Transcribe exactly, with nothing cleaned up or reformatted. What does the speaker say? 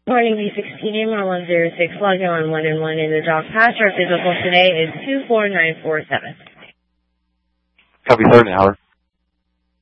Morning, V sixteen, one zero six, logging on one and one in the dog patch. Our physical today is two four nine four seven. Copy, third an hour.